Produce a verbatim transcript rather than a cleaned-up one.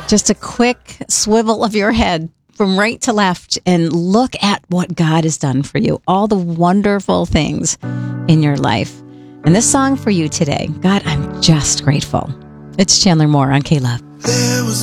Just a quick swivel of your head from right to left and look at what God has done for you, all the wonderful things in your life. And this song for you today, God, I'm just grateful. It's Chandler Moore on K-Love.